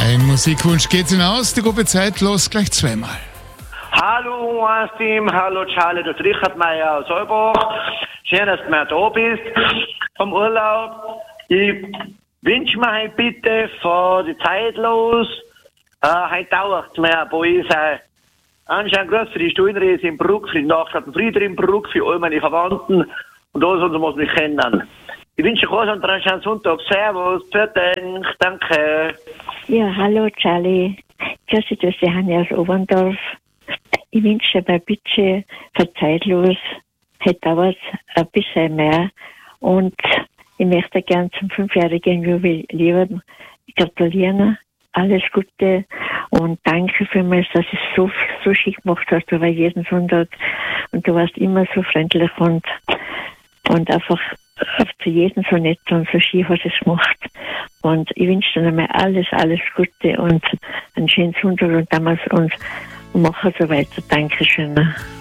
Ein Musikwunsch geht hinaus, die Gruppe Zeitlos gleich zweimal. Hallo Team, hallo Charlie, das ist Richard Meier aus Olbach. Schön, dass du da bist vom Urlaub. Ich wünsche mir heute bitte von die Zeitlos, heute dauert es mir, wo ich sage, anscheinend grüß für die Stuhlreise in Bruck, für die Nacht am Frieder in Bruck, für all meine Verwandten und alles, was muss mich kennen. Ich wünsche euch einen schönen Sonntag. Servus, danke. Ja, hallo Charlie. Grüß dich, das ist die Hanni aus Oberndorf. Ich wünsche bei Bitsche für Zeitlos. Heute dauert es ein bisschen mehr. Und ich möchte gern zum 5-jährigen Jubiläum gratulieren. Alles Gute und danke vielmals, dass du so schick gemacht hast, du warst jeden Sonntag und du warst immer so freundlich und einfach zu jedem so nett und so schick hast du es gemacht. Und ich wünsche dir nochmal alles Gute und einen schönen Sonntag und damals und mache so weiter. Dankeschön.